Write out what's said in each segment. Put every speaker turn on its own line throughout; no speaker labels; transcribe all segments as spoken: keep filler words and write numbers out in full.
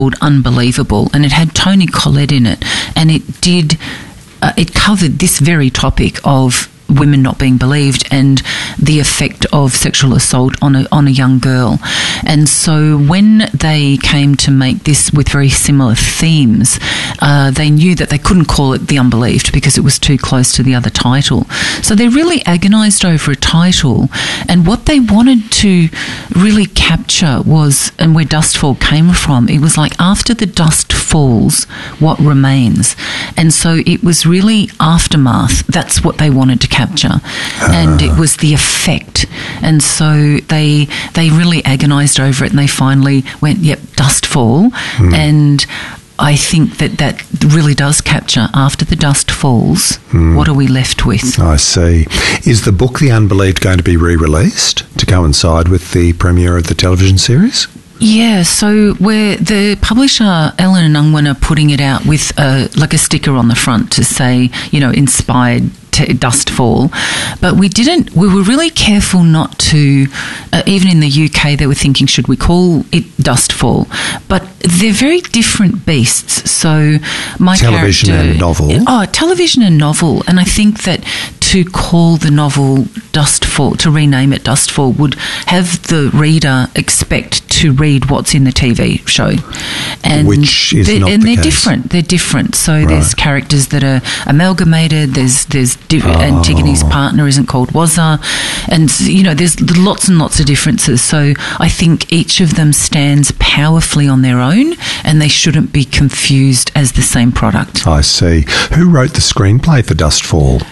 Unbelievable, and it had Toni Collette in it, and it did uh, it covered this very topic of women not being believed and the effect of sexual assault on a on a young girl. And so when they came to make this with very similar themes, uh, they knew that they couldn't call it The Unbelieved because it was too close to the other title. So they really agonised over a title, and what they wanted to really capture was, and where Dustfall came from, it was like after the dust falls, what remains? And so it was really aftermath. That's what they wanted to capture. Capture, and it was the effect, and so they they really agonised over it, and they finally went, "Yep, Dustfall," mm. and I think that that really does capture after the dust falls. Mm. What are we left with?
I see. Is the book The Unbelieved going to be re-released to coincide with the premiere of the television series?
Yeah, so where the publisher, Ellen and Unwin, are putting it out with a, like a sticker on the front to say, you know, inspired to Dustfall, but we didn't, we were really careful not to, uh, even in the U K they were thinking, should we call it Dustfall? But they're very different beasts. So my
television
character,
and novel.
Oh, television and novel, and I think that to call the novel Dustfall, to rename it Dustfall, would have the reader expect to read what's in the T V show, and
which is not
and
the
they're
case.
different. They're different. So
Right.
there's characters that are amalgamated. There's there's di-
Oh.
Antigone's partner isn't called Wazza, and you know there's lots and lots of differences. So I think each of them stands powerfully on their own, and they shouldn't be confused as the same product.
I see. Who wrote the screenplay for Dustfall?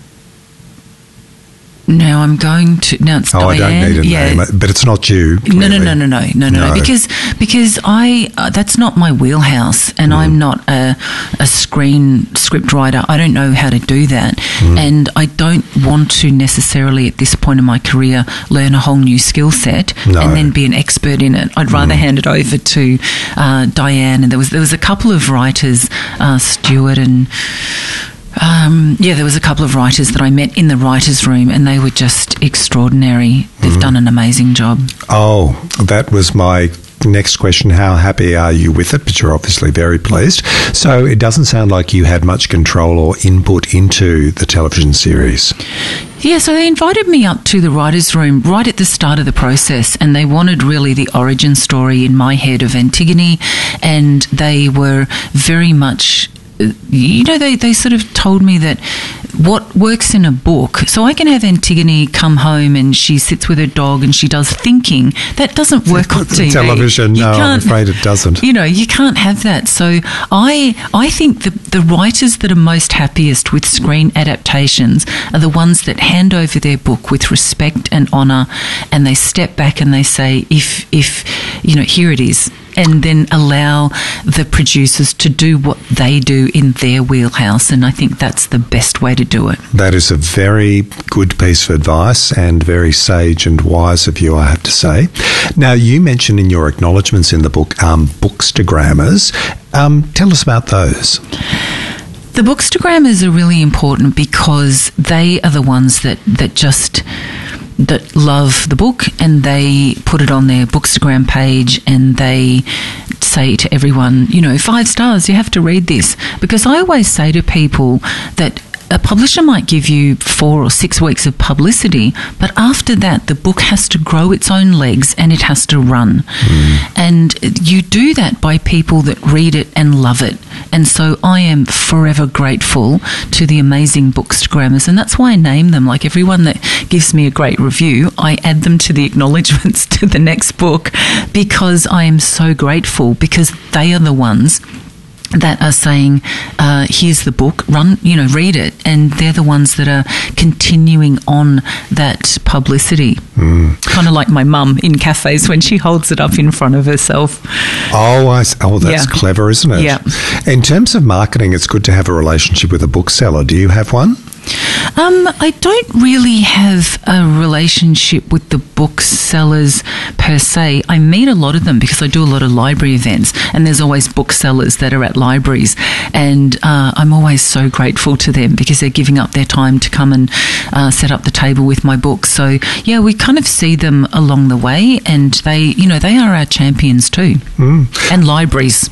Now I'm going to. Now it's
Oh,
Diane.
I don't need a
yeah.
name, but it's not you.
No, no,
clearly.
no, no, no, no, no,
No.
because because I uh, that's not my wheelhouse, and
Mm.
I'm not a a screen script writer. I don't know how to do that,
Mm.
and I don't want to necessarily at this point in my career learn a whole new skill set
No.
and then be an expert in it. I'd rather
Mm.
hand it over to uh, Diane. And there was there was a couple of writers, uh, Stuart and. Um, yeah, there was a couple of writers that I met in the writers' room, and they were just extraordinary. They've
Mm.
done an amazing job.
Oh, that was my next question. How happy are you with it? But you're obviously very pleased. So it doesn't sound like you had much control or input into the television series.
Yeah, so they invited me up to the writers' room right at the start of the process, and they wanted really the origin story in my head of Antigone, and they were very much... You know, they, they sort of told me that what works in a book, so I can have Antigone come home and she sits with her dog and she does thinking, that doesn't work on T V.
Television,
You
no, I'm
can't-
afraid it doesn't.
You know, you can't have that. So I I think the, the writers that are most happiest with screen adaptations are the ones that hand over their book with respect and honour, and they step back and they say, if, if you know, here it is, and then allow the producers to do what they do in their wheelhouse. And I think that's the best way to do it.
That is a very good piece of advice and very sage and wise of you, I have to say. Now, you mentioned in your acknowledgements in the book um, bookstagrammers. Um, tell us about those.
The bookstagrammers are really important because they are the ones that, that just... that love the book, and they put it on their Bookstagram page, and they say to everyone, you know, five stars, you have to read this. Because I always say to people that a publisher might give you four or six weeks of publicity, but after that, the book has to grow its own legs and it has to run. Mm. And you do that by people that read it and love it. And so I am forever grateful to the amazing bookstagrammers, and that's why I name them. Like everyone that gives me a great review, I add them to the acknowledgements to the next book, because I am so grateful, because they are the ones that are saying, uh, here's the book, run, you know, read it. And they're the ones that are continuing on that publicity. Mm. Kind of like my mum in cafes when she holds it up in front of herself.
Oh, I, oh that's
Yeah.
clever, isn't it?
Yeah.
In terms of marketing, it's good to have a relationship with a bookseller. Do you have one?
Um, I don't really have a relationship with the booksellers per se. I meet a lot of them because I do a lot of library events, and there's always booksellers that are at libraries, and uh, I'm always so grateful to them because they're giving up their time to come and uh, set up the table with my books. So yeah, we kind of see them along the way, and they, you know, they are our champions too, mm. and libraries.